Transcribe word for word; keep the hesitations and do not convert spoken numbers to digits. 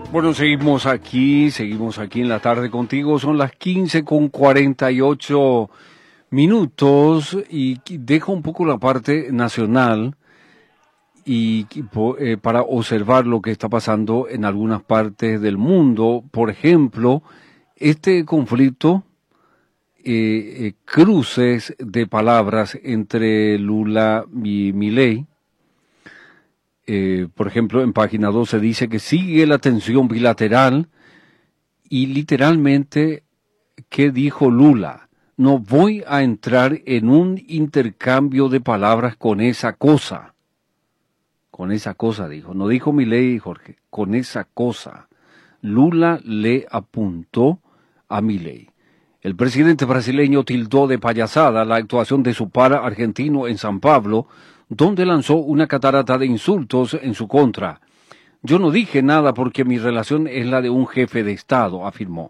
Bueno, seguimos aquí, seguimos aquí en la tarde contigo. Son las quince con cuarenta y ocho minutos y dejo un poco la parte nacional y eh, para observar lo que está pasando en algunas partes del mundo. Por ejemplo, este conflicto, eh, eh, cruces de palabras entre Lula y Milei. Eh, por ejemplo, en página doce dice que sigue la tensión bilateral y literalmente, ¿qué dijo Lula? No voy a entrar en un intercambio de palabras con esa cosa. Con esa cosa, dijo. No dijo Milei, Jorge, con esa cosa. Lula le apuntó a Milei. El presidente brasileño tildó de payasada la actuación de su par argentino en San Pablo, donde lanzó una catarata de insultos en su contra. Yo no dije nada porque mi relación es la de un jefe de Estado, afirmó.